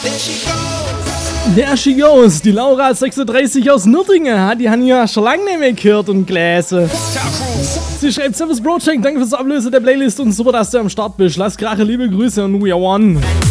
There she goes, die Laura 36 aus Nürtingen, die haben ja schon lange nicht mehr gehört und gelesen. Sie schreibt, Servus Project, danke fürs Ablösen der Playlist und super, dass du am Start bist. Lass Krache, liebe Grüße und we are one.